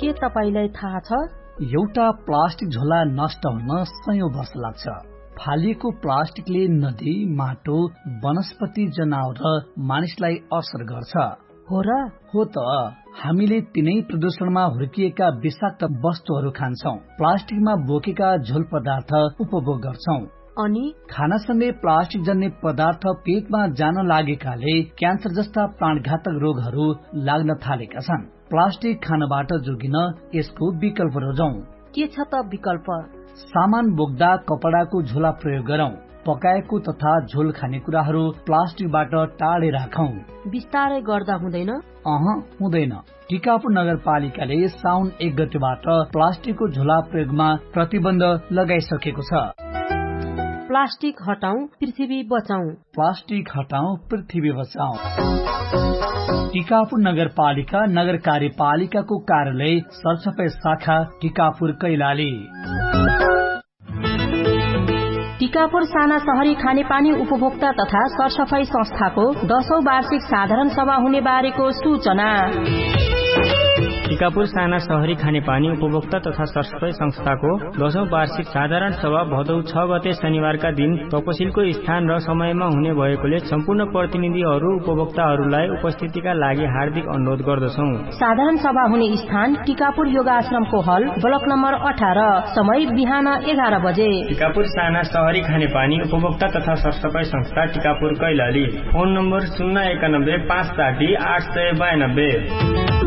के तपाईलाई थाहा छ? एउटा प्लास्टिक झोला नष्ट हुन सयौं वर्ष लाग्छ। फालिएको प्लास्टिकले नदी, माटो, वनस्पति, जनावर र मानिसलाई असर गर्छ। हो र? हो त। हामीले तिनै प्रदूषणमा हुर्किएका विषाक्त वस्तुहरू खान्छौं, प्लास्टिकमा बोकेका झोल पदार्थ उपभोग गर्छौं। अनि खानासँगै प्लास्टिक जन्य पदार्थ पेटमा जान लागेकाले क्यान्सर जस्ता प्राणघातक रोगहरू लाग्न थालेका छन्। प्लास्टिक खानबाट जोगिन यसको विकल्प रोजौं। के छ त विकल्प? सामान बोक्दा कपडाको झोला प्रयोग गरौं। पकाएको तथा झोल खानेकुराहरू प्लास्टिकबाट टाढे राखौं। बिस्तारै गर्दा हुँदैन? हुँदैन। टिकापुर नगरपालिकाले साउन 1 गतेबाट प्लास्टिकको झोला प्रयोगमा प्रतिबन्ध लगाइसकेको छ। प्लास्टिक हटाऊ, पृथ्वी बचाऊ। प्लास्टिक हटाऊ, पृथ्वी बचाऊ। टिकापुर नगरपालिका नगर कार्यपालिकाको कार्यालय सरसफाई शाखा टिकापुर कैलाली। टिकापुर साना शहरी खानेपानी उपभोक्ता तथा सरसफाई संस्थाको 10औं वार्षिक साधारण सभा हुने बारेको सूचना। टिकापुर साना शहरी खानेपानी उपभोक्ता तथा सरसफाई संस्थाको 10औं वार्षिक साधारण सभा भदौ 6 गते शनिबारका दिन तपसिलको स्थान र समयमा हुने भएकोले सम्पूर्ण प्रतिनिधिहरू उपभोक्ताहरूलाई उपस्थितिका लागि हार्दिक अनुरोध गर्दछौं। साधारण सभा हुने स्थान टिकापुर योगाश्रमको हल, ब्लक नम्बर 18, समय बिहान 11 बजे। टिकापुर साना शहरी खानेपानी उपभोक्ता तथा सरसफाई संस्था टिकापुर कैलाली। Phone number 091 560 892।